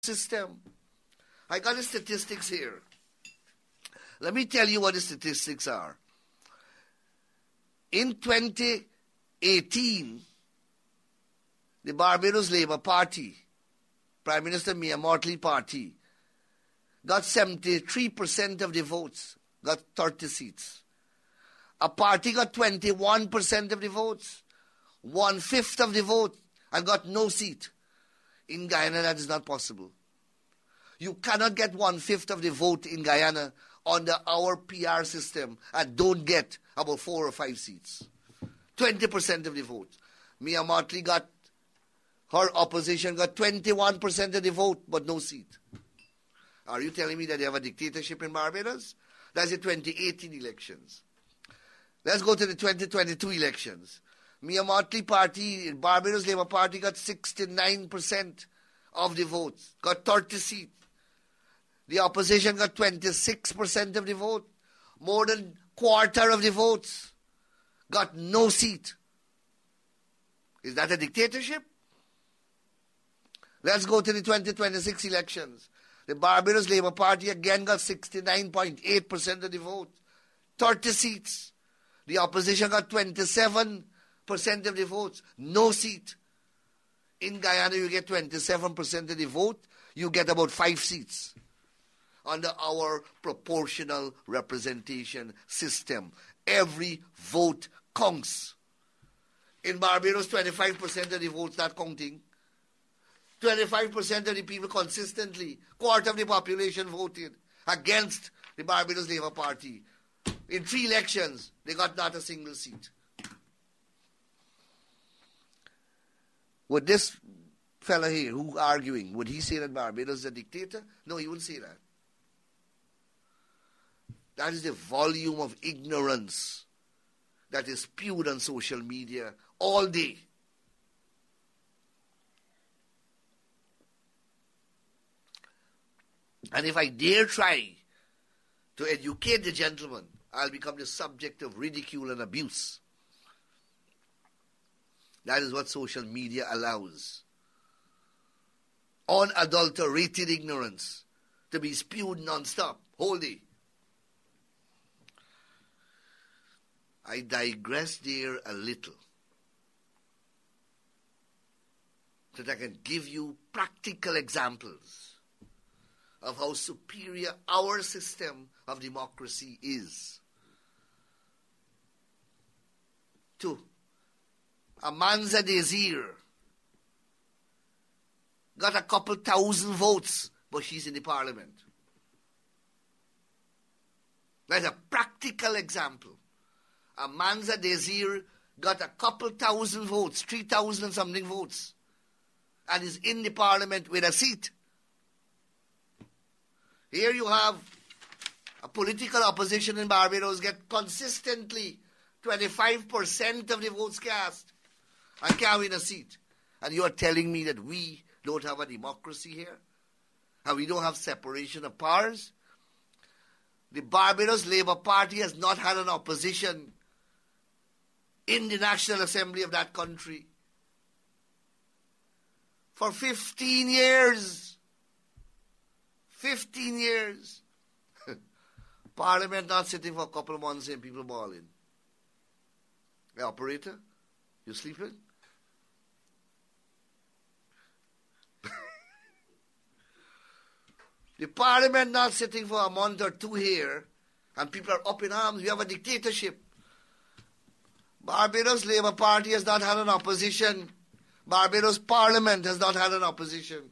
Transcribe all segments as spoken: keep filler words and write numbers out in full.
system. I got the statistics here. Let me tell you what the statistics are. In twenty eighteen, the Barbados Labour Party, Prime Minister Mia Mottley Party, got seventy-three percent of the votes, got thirty seats. A party got twenty-one percent of the votes, one-fifth of the vote, and got no seat. In Guyana, that is not possible. You cannot get one-fifth of the vote in Guyana under our P R system and don't get about four or five seats. twenty percent of the vote. Mia Mottley got, her opposition got twenty-one percent of the vote, but no seat. Are you telling me that they have a dictatorship in Barbados? That's the twenty eighteen elections. Let's go to the twenty twenty-two elections. Mia Mottley Party, Barbados Labour Party, got sixty-nine percent of the votes, got thirty seats. The opposition got twenty-six percent of the vote, more than quarter of the votes, got no seat. Is that a dictatorship? Let's go to the twenty twenty-six elections. The Barbados Labour Party again got sixty-nine point eight percent of the vote, thirty seats. The opposition got twenty-seven percent of the votes, no seat. In Guyana, you get twenty-seven percent of the vote, you get about five seats under our proportional representation system. Every vote counts. In Barbados, twenty-five percent of the votes not counting. twenty-five percent of the people consistently, quarter of the population voted against the Barbados Labour Party. In three elections, they got not a single seat. Would this fella here, who arguing, would he say that Barbados is a dictator? No, he wouldn't say that. That is the volume of ignorance that is spewed on social media all day. And if I dare try to educate the gentleman, I'll become the subject of ridicule and abuse. That is what social media allows. Unadulterated ignorance to be spewed non-stop, whole day. I digress there a little so that I can give you practical examples of how superior our system of democracy is. Two, Amanza Desir got a couple thousand votes, but she's in the parliament. That's a practical example. Amanza Desir got a couple thousand votes, three thousand and something votes, and is in the parliament with a seat. Here you have a political opposition in Barbados get consistently twenty-five percent of the votes cast and can't win a seat. And you are telling me that we don't have a democracy here? And we don't have separation of powers? The Barbados Labour Party has not had an opposition in the National Assembly of that country for fifteen years. fifteen years. Parliament not sitting for a couple of months and people balling. The operator, you sleeping? The parliament not sitting for a month or two here and people are up in arms. We have a dictatorship. Barbados Labour Party has not had an opposition. Barbados Parliament has not had an opposition.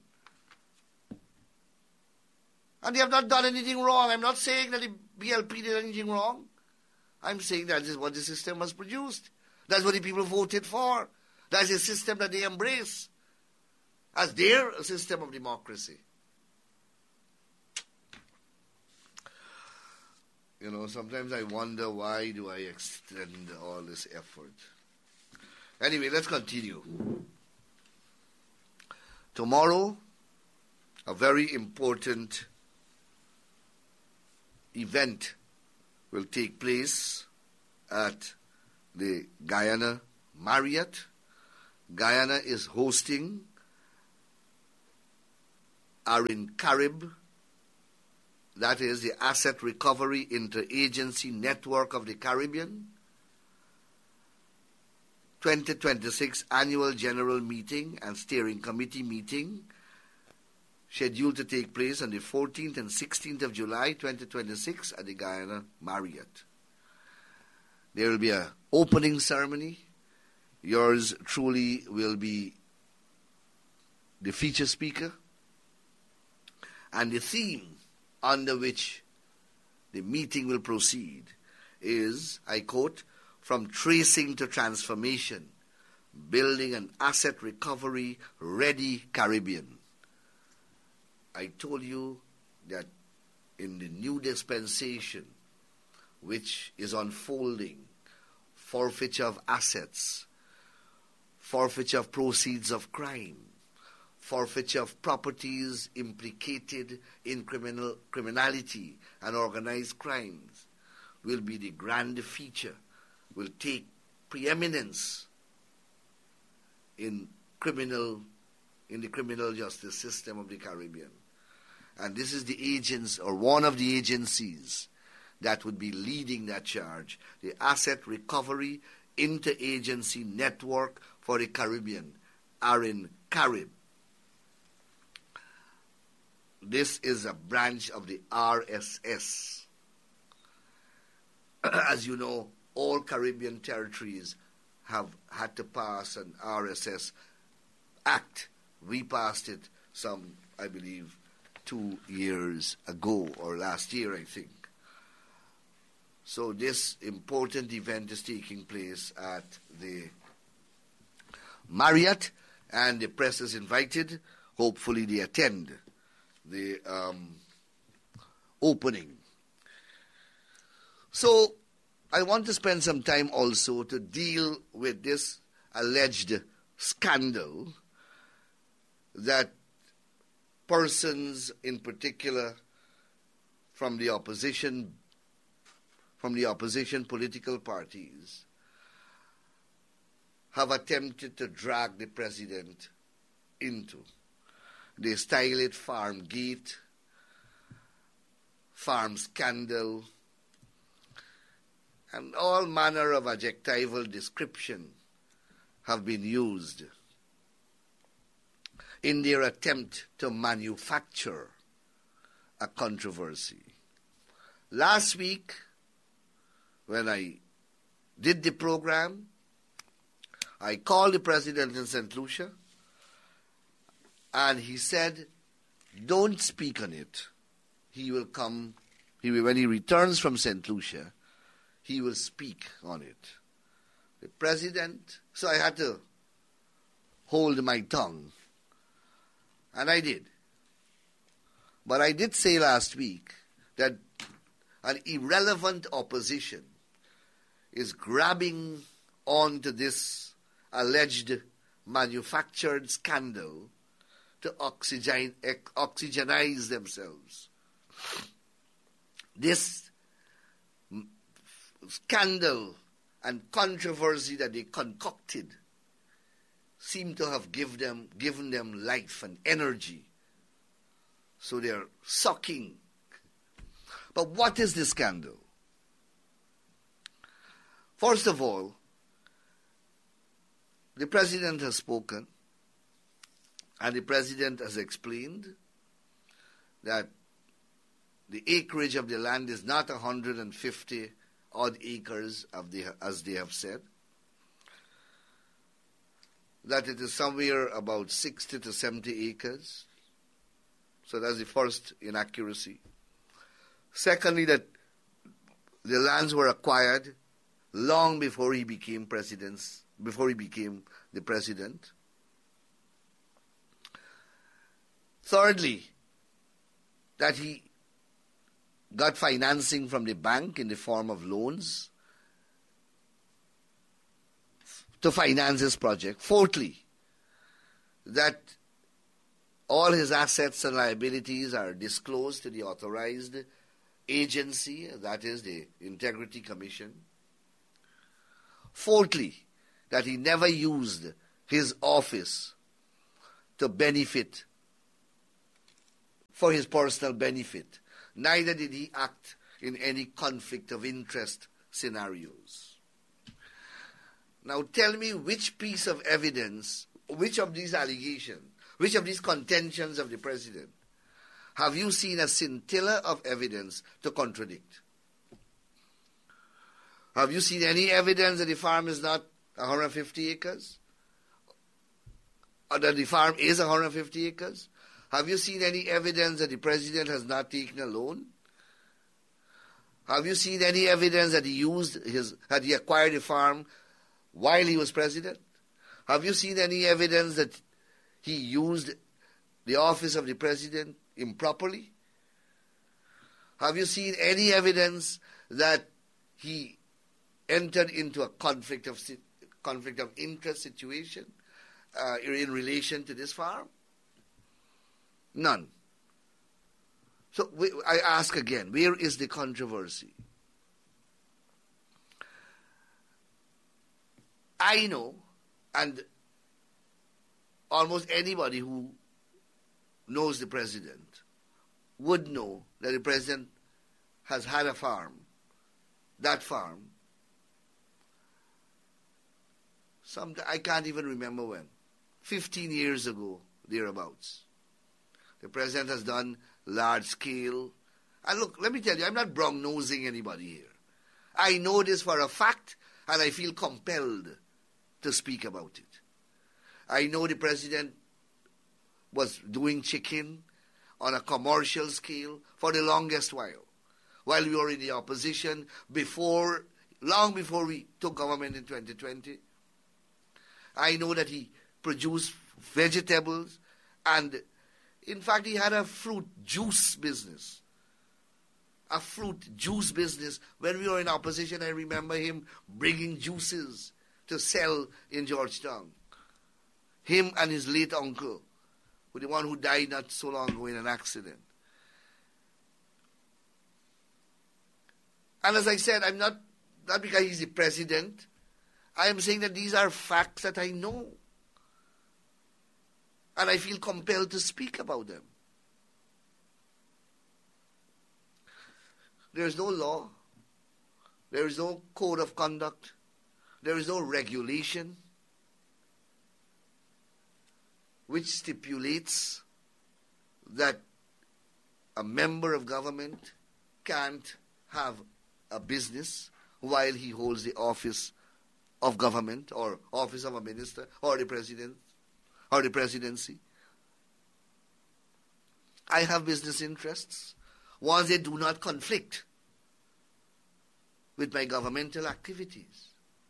And they have not done anything wrong. I'm not saying that the B L P did anything wrong. I'm saying that is what the system has produced. That's what the people voted for. That's a system that they embrace as their system of democracy. You know, sometimes I wonder why do I extend all this effort. Anyway, let's continue. Tomorrow, a very important event will take place at the Guyana Marriott. Guyana is hosting are in Carib, that is the Asset Recovery Interagency Network of the Caribbean, twenty twenty-six Annual General Meeting and Steering Committee meeting scheduled to take place on the fourteenth and sixteenth of July twenty twenty-six at the Guyana Marriott. There will be an opening ceremony. Yours truly will be the feature speaker. And the theme under which the meeting will proceed is, I quote, "From tracing to transformation, building an asset recovery ready Caribbean." I told you that in the new dispensation which is unfolding, forfeiture of assets, forfeiture of proceeds of crime, forfeiture of properties implicated in criminal criminality and organized crimes will be the grand feature, will take preeminence in criminal in the criminal justice system of the Caribbean. And this is the agents, or one of the agencies, that would be leading that charge, the Asset Recovery Interagency Network for the Caribbean, are in Carib. This is a branch of the R S S. As you know, all Caribbean territories have had to pass an R S S Act. We passed it some, I believe, two years ago, or last year, I think. So this important event is taking place at the Marriott, and the press is invited. Hopefully they attend the um, opening. So I want to spend some time also to deal with this alleged scandal that persons in particular from the opposition from the opposition political parties have attempted to drag the president into. They style it farm gate, farm scandal, and all manner of adjectival description have been used in their attempt to manufacture a controversy. Last week, when I did the program, I called the president in Saint Lucia, and he said, don't speak on it. He will come, he will, when he returns from Saint Lucia, he will speak on it. The president, so I had to hold my tongue. And I did. But I did say last week that an irrelevant opposition is grabbing onto this alleged manufactured scandal to oxygen, oxygenize themselves. This scandal and controversy that they concocted seem to have give them, given them life and energy. So they're sucking. But what is the scandal? First of all, the president has spoken, and the president has explained that the acreage of the land is not one hundred fifty odd acres, of the, as they have said, that it is somewhere about sixty to seventy acres. So that's the first inaccuracy. Secondly, that the lands were acquired long before he became president, before he became the president. Thirdly, that he got financing from the bank in the form of loans to finance his project. Fourthly, that all his assets and liabilities are disclosed to the authorized agency, that is the Integrity Commission. Fourthly, that he never used his office to benefit for his personal benefit. Neither did he act in any conflict of interest scenarios. Now tell me which piece of evidence, which of these allegations, which of these contentions of the president have you seen a scintilla of evidence to contradict? Have you seen any evidence that the farm is not one hundred fifty acres? Or that the farm is one hundred fifty acres? Have you seen any evidence that the president has not taken a loan? Have you seen any evidence that he used his, that he acquired the farm while he was president? Have you seen any evidence that he used the office of the president improperly? Have you seen any evidence that he entered into a conflict of conflict of interest situation uh, in relation to this farm? None. So we, I ask again, where is the controversy? I know, and almost anybody who knows the president would know that the president has had a farm, that farm, some, I can't even remember when, fifteen years ago, thereabouts. The president has done large scale. And look, let me tell you, I'm not brown-nosing anybody here. I know this for a fact, and I feel compelled to speak about it. I know the president was doing chicken on a commercial scale for the longest while, while we were in the opposition, before, long before we took government in twenty twenty. I know that he produced vegetables, and in fact he had a fruit juice business. A fruit juice business. When we were in opposition, I remember him bringing juices to sell in Georgetown. Him and his late uncle, who the one who died not so long ago in an accident. And as I said, I'm not, not because he's the president. I am saying that these are facts that I know. And I feel compelled to speak about them. There is no law. There is no code of conduct. There is no regulation which stipulates that a member of government can't have a business while he holds the office of government or office of a minister or the president or the presidency. I have business interests. Once they do not conflict with my governmental activities,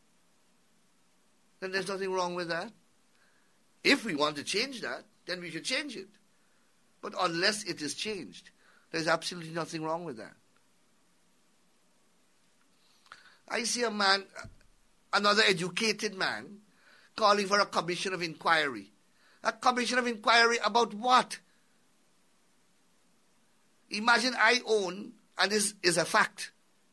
then there's nothing wrong with that. If we want to change that, then we should change it. But unless it is changed, there's absolutely nothing wrong with that. I see a man, another educated man, calling for a commission of inquiry. A commission of inquiry about what? Imagine I own, and this is a fact,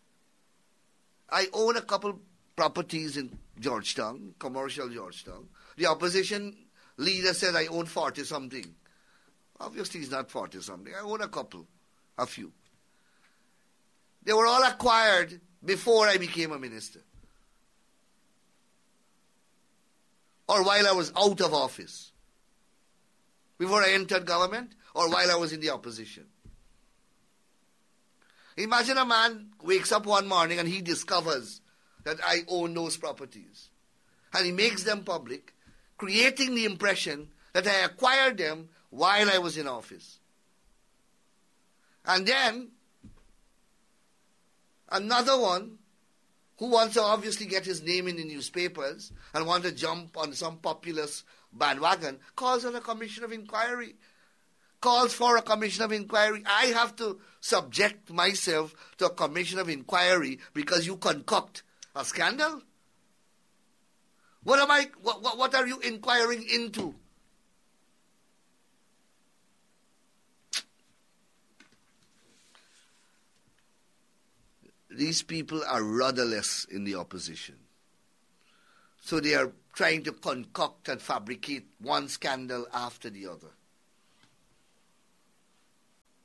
I own a couple properties in Georgetown, commercial Georgetown. The opposition leader said I own forty-something. Obviously it's not forty-something. I own a couple, a few. They were all acquired before I became a minister. Or while I was out of office. Before I entered government, or while I was in the opposition. Imagine a man wakes up one morning and he discovers that I own those properties. And he makes them public, creating the impression that I acquired them while I was in office. And then, another one, who wants to obviously get his name in the newspapers and want to jump on some populist bandwagon, calls on a commission of inquiry. Calls for a commission of inquiry. I have to subject myself to a commission of inquiry because you concoct a scandal? What am I, what, what, what are you inquiring into? These people are rudderless in the opposition. So they are trying to concoct and fabricate one scandal after the other.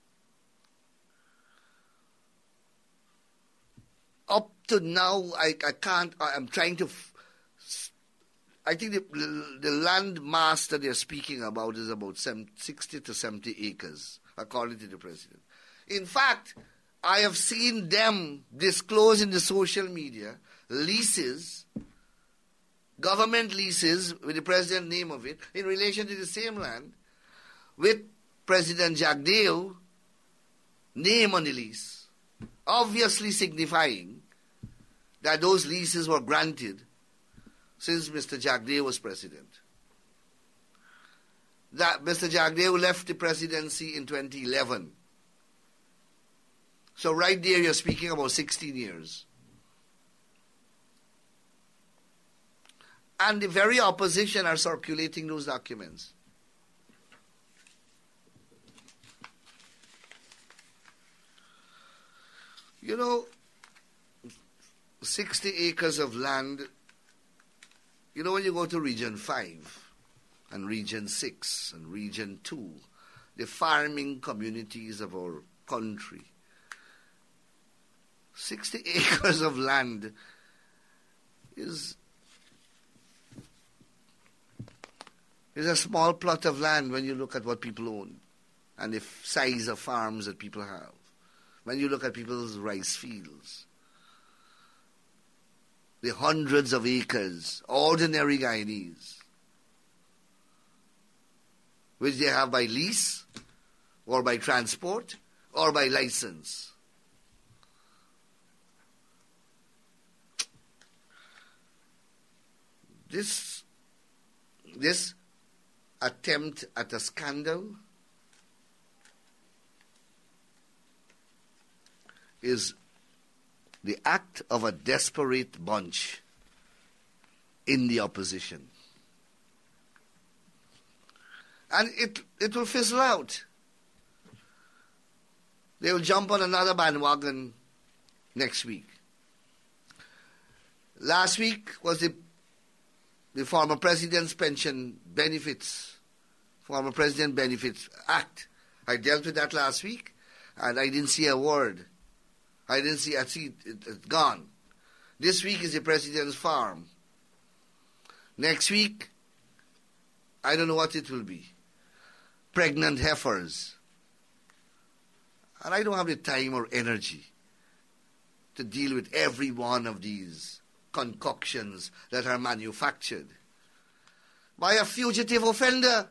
to now, I, I can't, I, I'm trying to, f- I think the, the land mass that they're speaking about is about sixty to seventy acres, according to the president. In fact, I have seen them disclose in the social media leases, government leases, with the president's name of it, in relation to the same land, with President Jagdeo name on the lease, obviously signifying that those leases were granted since Mister Jagdeo was president. That Mister Jagdeo left the presidency in twenty eleven. So right there you're speaking about sixteen years. And the very opposition are circulating those documents. You know, sixty acres of land, you know, when you go to Region five and Region six and Region two, the farming communities of our country, sixty acres of land is, is a small plot of land when you look at what people own and the size of farms that people have. When you look at people's rice fields, the hundreds of acres, ordinary Guyanese, which they have by lease, or by transport, or by license. This, this attempt at a scandal is the act of a desperate bunch in the opposition. And it, it will fizzle out. They will jump on another bandwagon next week. Last week was the, the former President's Pension Benefits, former President Benefits Act. I dealt with that last week, and I didn't see a word. I didn't see, I see it, it, it's gone. This week is the President's Farm. Next week, I don't know what it will be. Pregnant heifers. And I don't have the time or energy to deal with every one of these concoctions that are manufactured by a fugitive offender,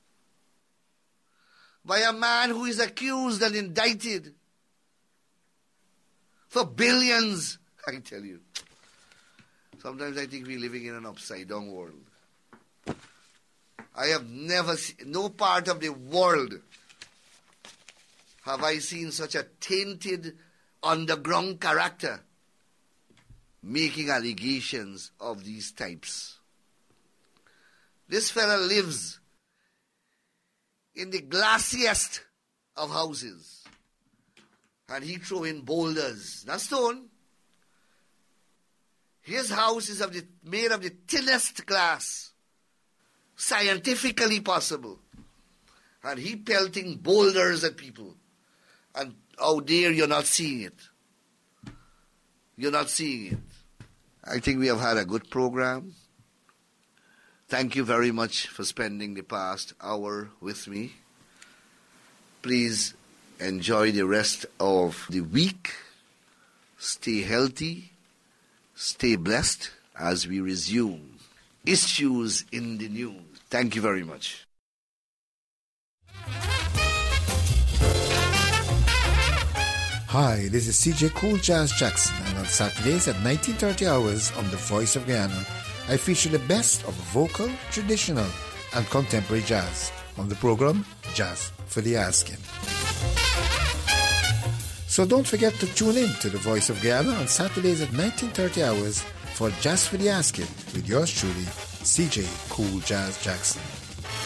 by a man who is accused and indicted for billions, I tell you. Sometimes I think we're living in an upside-down world. I have never seen, no part of the world have I seen such a tainted underground character making allegations of these types. This fella lives in the glassiest of houses. And he throw in boulders, not stone. His house is of the, made of the thinnest glass, scientifically possible. And he pelting boulders at people. And out there you're not seeing it. You're not seeing it. I think we have had a good program. Thank you very much for spending the past hour with me. Please enjoy the rest of the week. Stay healthy. Stay blessed as we resume Issues in the News. Thank you very much. Hi, this is C J Cool Jazz Jackson, and on Saturdays at nineteen thirty hours on The Voice of Guyana, I feature the best of vocal, traditional, and contemporary jazz on the program Jazz for the Asking. So don't forget to tune in to The Voice of Guyana on Saturdays at nineteen thirty hours for Jazz for the Asking with yours truly, C J Cool Jazz Jackson.